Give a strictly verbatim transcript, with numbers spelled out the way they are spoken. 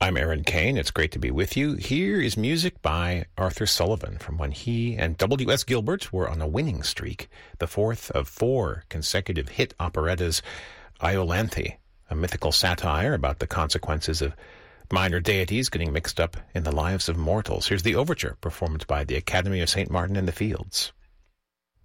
I'm Aaron Kane. It's great to be with you. Here is music by Arthur Sullivan from when he and W S Gilbert were on a winning streak, the fourth of four consecutive hit operettas, Iolanthe, a mythical satire about the consequences of minor deities getting mixed up in the lives of mortals. Here's the overture, performed by the Academy of Saint Martin in the Fields.